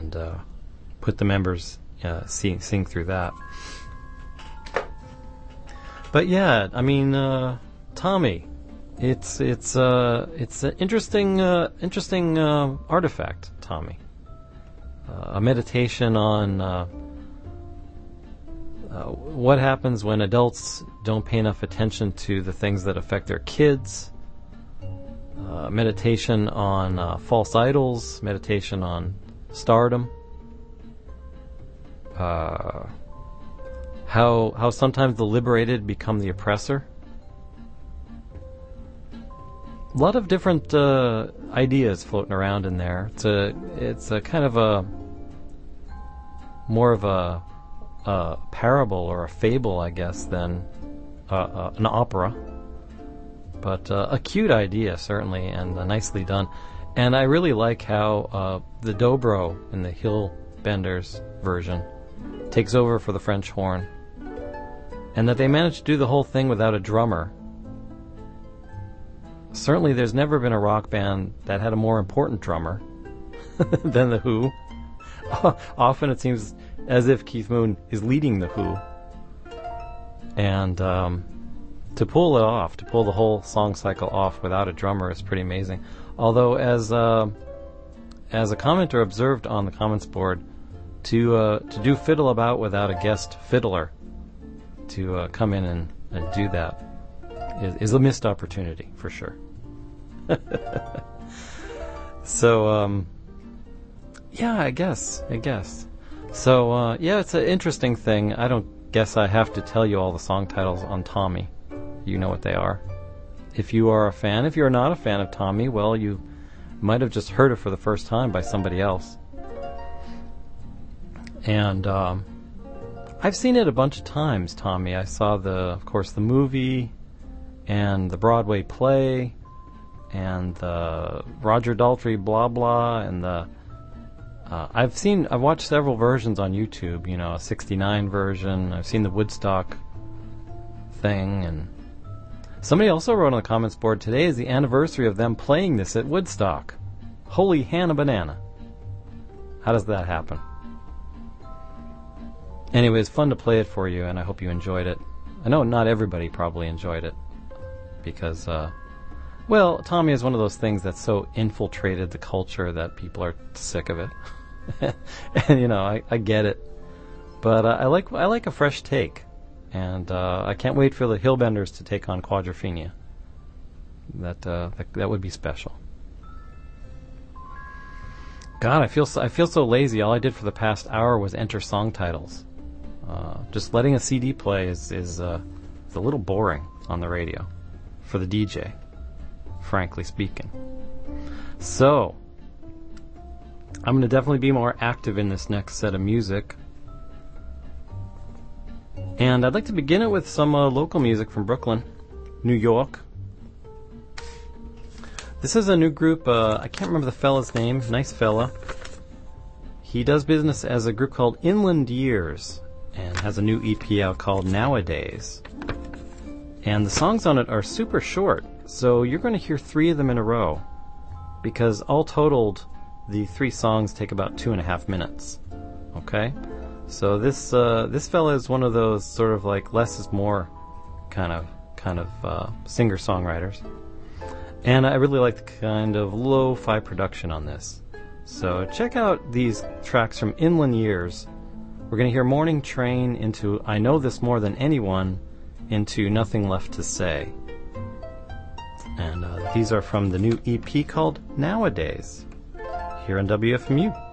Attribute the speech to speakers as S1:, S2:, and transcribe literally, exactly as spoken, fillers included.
S1: and uh, put the members uh, sing, sing through that. But yeah, I mean, uh, Tommy, it's it's uh, it's an interesting uh, interesting uh, artifact, Tommy. Uh, a meditation on uh, uh, what happens when adults don't pay enough attention to the things that affect their kids. Uh, meditation on uh, false idols. Meditation on stardom. Uh, how how sometimes the liberated become the oppressor. A lot of different uh, ideas floating around in there. It's a it's a kind of a more of a, a parable or a fable, I guess, than uh, uh, an opera. But uh, a cute idea, certainly, and uh, nicely done. And I really like how uh, the dobro in the Hillbenders version takes over for the French horn, and that they managed to do the whole thing without a drummer. Certainly there's never been a rock band that had a more important drummer than The Who. Often it seems as if Keith Moon is leading The Who. And um, to pull it off, to pull the whole song cycle off without a drummer is pretty amazing. Although, as uh, as a commenter observed on the comments board, to uh, to do Fiddle About without a guest fiddler to uh, come in and, and do that is, is a missed opportunity, for sure. So, um, yeah, I guess, I guess. So, uh, yeah, it's an interesting thing. I don't guess I have to tell you all the song titles on Tommy. You know what they are. If you are a fan, if you're not a fan of Tommy, well, you might have just heard it for the first time by somebody else. And, um, I've seen it a bunch of times, Tommy. I saw the, of course, the movie, and the Broadway play, and the Roger Daltrey blah blah, and the uh, I've seen I've watched several versions on YouTube. You know, a sixty-nine version. I've seen the Woodstock thing, and somebody also wrote on the comments board, today is the anniversary of them playing this at Woodstock. Holy Hannah Banana! How does that happen? Anyway, it's fun to play it for you, and I hope you enjoyed it. I know not everybody probably enjoyed it, because, uh, well, Tommy is one of those things that's so infiltrated the culture that people are sick of it. And, you know, I, I get it. But uh, I like I like a fresh take, and uh, I can't wait for the Hillbenders to take on Quadrophenia. That, uh, that that would be special. God, I feel so, I feel so lazy. All I did for the past hour was enter song titles. Uh, just letting a C D play is is, uh, is a little boring on the radio for the D J, frankly speaking. So, I'm going to definitely be more active in this next set of music. And I'd like to begin it with some uh, local music from Brooklyn, New York. This is a new group, uh, I can't remember the fella's name, nice fella. He does business as a group called Inland Years, and has a new E P out called Nowadays. And the songs on it are super short, so you're going to hear three of them in a row, because all totaled, the three songs take about two and a half minutes. Okay? So this uh, this fella is one of those sort of like less is more kind of kind of uh, singer-songwriters. And I really like the kind of lo-fi production on this. So check out these tracks from Inland Years. We're going to hear Morning Train into I Know This More Than Anyone into Nothing Left to Say. And uh, these are from the new E P called Nowadays, here on W F M U.